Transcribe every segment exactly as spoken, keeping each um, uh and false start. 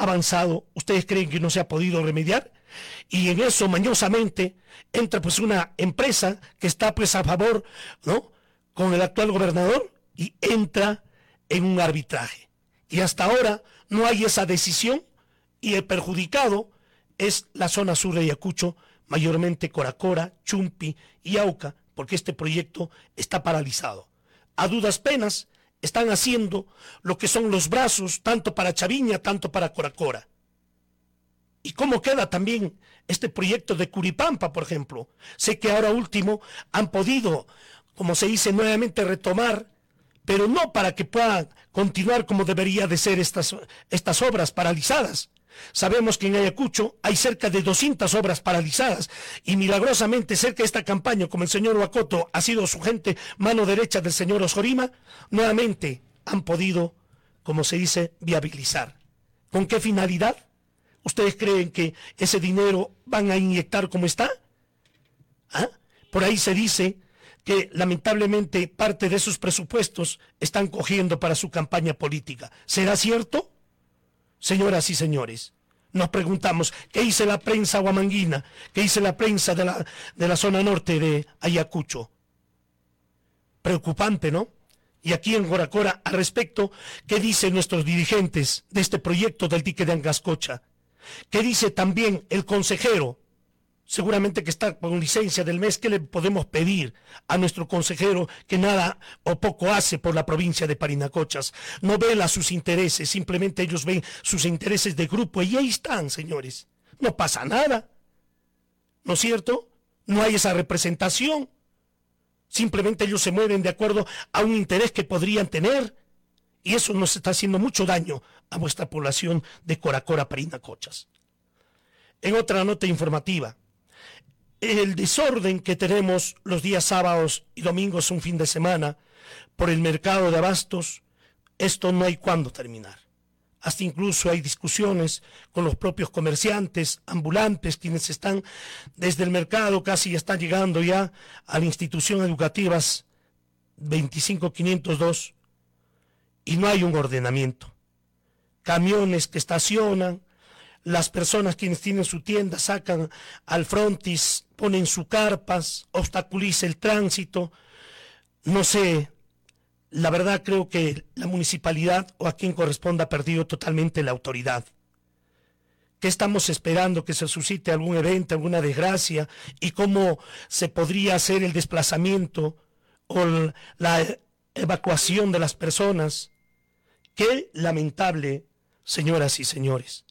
avanzado, ¿ustedes creen que no se ha podido remediar? Y en eso mañosamente entra pues una empresa que está pues a favor, ¿no?, con el actual gobernador, y entra en un arbitraje. Y hasta ahora no hay esa decisión, y el perjudicado es la zona sur de Ayacucho, mayormente Coracora, Chumpi y Auca, porque este proyecto está paralizado. A duras penas están haciendo lo que son los brazos, tanto para Chaviña, tanto para Coracora. ¿Y cómo queda también este proyecto de Curipampa, por ejemplo? Sé que ahora último han podido, como se dice, nuevamente retomar, pero no para que puedan continuar como debería de ser estas, estas obras paralizadas. Sabemos que en Ayacucho hay cerca de doscientas obras paralizadas, y milagrosamente cerca de esta campaña, como el señor Huacoto ha sido su gente, mano derecha del señor Osjorima, nuevamente han podido, como se dice, viabilizar. ¿Con qué finalidad? ¿Ustedes creen que ese dinero van a inyectar como está? ¿Ah? Por ahí se dice que lamentablemente parte de esos presupuestos están cogiendo para su campaña política. ¿Será cierto? Señoras y señores, nos preguntamos, ¿qué dice la prensa huamanguina? ¿Qué dice la prensa de la, de la zona norte de Ayacucho? Preocupante, ¿no? Y aquí en Coracora, al respecto, ¿qué dicen nuestros dirigentes de este proyecto del dique de Angascocha? ¿Qué dice también el consejero? Seguramente que está con licencia del mes. ¿Qué le podemos pedir a nuestro consejero que nada o poco hace por la provincia de Parinacochas? No vela sus intereses, simplemente ellos ven sus intereses de grupo, y ahí están, señores. No pasa nada, ¿no es cierto? No hay esa representación. Simplemente ellos se mueven de acuerdo a un interés que podrían tener, y eso nos está haciendo mucho daño a vuestra población de Coracora, Parinacochas. En otra nota informativa, el desorden que tenemos los días sábados y domingos, un fin de semana, por el mercado de abastos, esto no hay cuándo terminar. Hasta incluso hay discusiones con los propios comerciantes, ambulantes, quienes están desde el mercado, casi están llegando ya a la institución educativas veinticinco quinientos dos, y no hay un ordenamiento. Camiones que estacionan, las personas quienes tienen su tienda sacan al frontis, ponen sus carpas, obstaculiza el tránsito. No sé, la verdad creo que la municipalidad o a quien corresponda ha perdido totalmente la autoridad. ¿Qué estamos esperando? ¿Que se suscite algún evento, alguna desgracia? ¿Y cómo se podría hacer el desplazamiento o la evacuación de las personas? Qué lamentable, señoras y señores.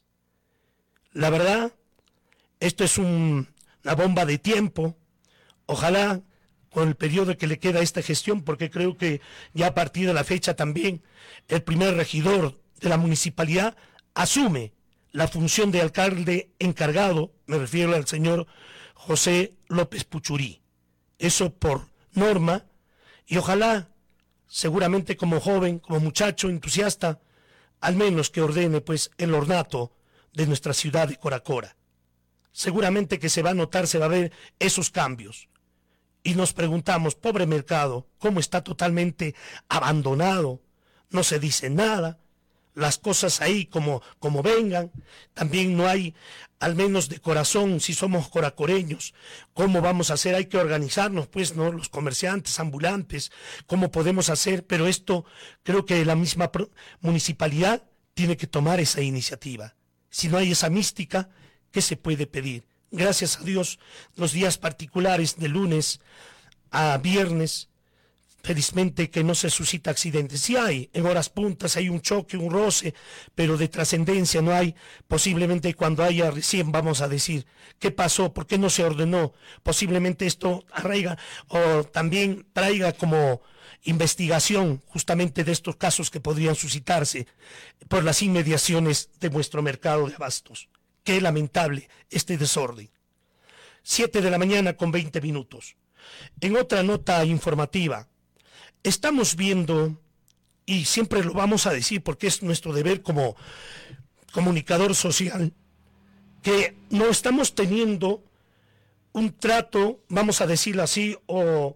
La verdad, esto es un, una bomba de tiempo. Ojalá con el periodo que le queda a esta gestión, porque creo que ya a partir de la fecha también el primer regidor de la municipalidad asume la función de alcalde encargado, me refiero al señor José López Puchurí. Eso por norma, y ojalá, seguramente como joven, como muchacho entusiasta, al menos que ordene pues el ornato de nuestra ciudad de Coracora. Seguramente que se va a notar, se va a ver esos cambios. Y nos preguntamos, pobre mercado, cómo está totalmente abandonado, no se dice nada, las cosas ahí como, como vengan. También no hay, al menos de corazón, si somos coracoreños, cómo vamos a hacer, hay que organizarnos, pues, ¿no? Los comerciantes, ambulantes, cómo podemos hacer, pero esto creo que la misma municipalidad tiene que tomar esa iniciativa. Si no hay esa mística, ¿qué se puede pedir? Gracias a Dios, los días particulares de lunes a viernes, felizmente que no se suscita accidentes. Sí hay, en horas puntas hay un choque, un roce, pero de trascendencia no hay. Posiblemente cuando haya recién vamos a decir, ¿qué pasó? ¿Por qué no se ordenó? Posiblemente esto arraiga o también traiga como investigación justamente de estos casos que podrían suscitarse por las inmediaciones de nuestro mercado de abastos. Qué lamentable este desorden. Siete de la mañana con veinte minutos. En otra nota informativa, estamos viendo, y siempre lo vamos a decir porque es nuestro deber como comunicador social, que no estamos teniendo un trato, vamos a decirlo así, o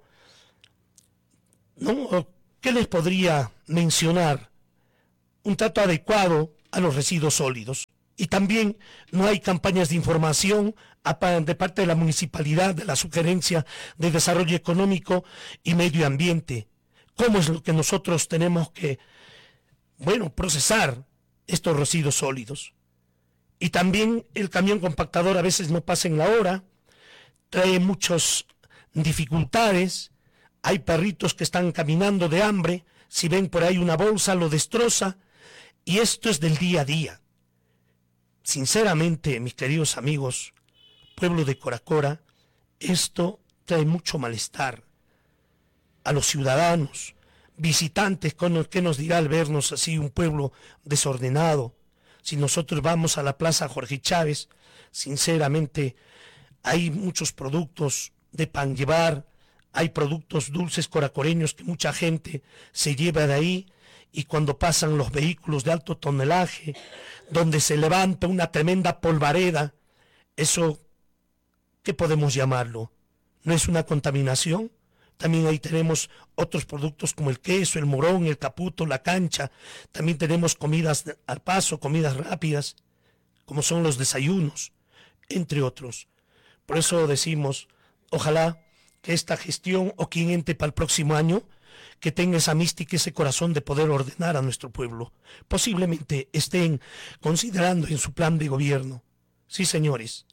¿no? ¿Qué les podría mencionar? Un trato adecuado a los residuos sólidos. Y también no hay campañas de información de parte de la municipalidad, de la Sugerencia de Desarrollo Económico y Medio Ambiente. ¿Cómo es lo que nosotros tenemos que, bueno, procesar estos residuos sólidos? Y también el camión compactador a veces no pasa en la hora, trae muchas dificultades, hay perritos que están caminando de hambre, si ven por ahí una bolsa lo destroza, y esto es del día a día. Sinceramente, mis queridos amigos, pueblo de Coracora, esto trae mucho malestar a los ciudadanos, visitantes, ¿qué nos dirá al vernos así un pueblo desordenado? Si nosotros vamos a la Plaza Jorge Chávez, sinceramente hay muchos productos de pan llevar, hay productos dulces coracoreños que mucha gente se lleva de ahí, y cuando pasan los vehículos de alto tonelaje, donde se levanta una tremenda polvareda, eso, ¿qué podemos llamarlo? ¿No es una contaminación? También ahí tenemos otros productos como el queso, el morón, el caputo, la cancha. También tenemos comidas al paso, comidas rápidas, como son los desayunos, entre otros. Por eso decimos, ojalá que esta gestión o quien entre para el próximo año, que tenga esa mística, ese corazón de poder ordenar a nuestro pueblo. Posiblemente estén considerando en su plan de gobierno. Sí, señores.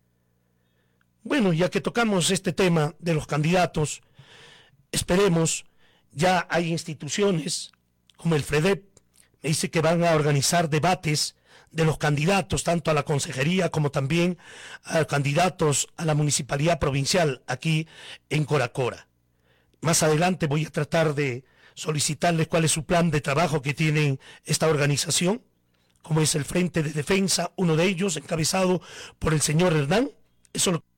Bueno, ya que tocamos este tema de los candidatos, esperemos, ya hay instituciones como el FREDEP, me dice que van a organizar debates de los candidatos, tanto a la consejería como también a candidatos a la municipalidad provincial aquí en Coracora. Más adelante voy a tratar de solicitarles cuál es su plan de trabajo que tienen esta organización, como es el Frente de Defensa, uno de ellos encabezado por el señor Hernán. Eso lo